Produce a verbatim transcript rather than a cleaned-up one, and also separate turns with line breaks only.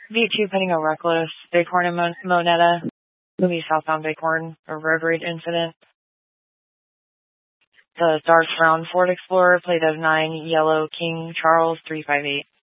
V two Penning a Reckless, Bighorn and Mon- Monetta, movie southbound Bighorn, a road rage incident. The dark brown Ford Explorer, plate of nine, yellow King Charles three five eight.